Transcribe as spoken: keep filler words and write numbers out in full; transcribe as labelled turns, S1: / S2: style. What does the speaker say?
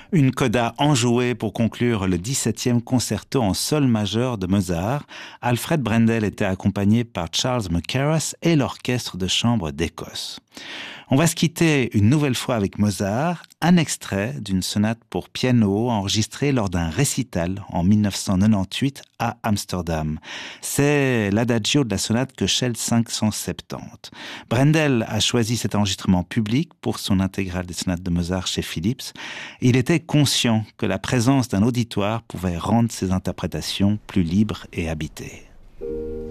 S1: Une coda enjouée pour conclure le dix-septième concerto en sol majeur de Mozart. Alfred Brendel était accompagné par Charles Mackerras et l'orchestre de chambre d'Écosse. On va se quitter une nouvelle fois avec Mozart, un extrait d'une sonate pour piano enregistrée lors d'un récital en dix-neuf cent quatre-vingt-dix-huit à Amsterdam. C'est l'adagio de la sonate Köchel cinq cent soixante-dix. Brendel a choisi cet enregistrement public pour son intégrale des sonates de Mozart chez Philips. Il était conscient que la présence d'un auditoire pouvait rendre ses interprétations plus libres et habitées.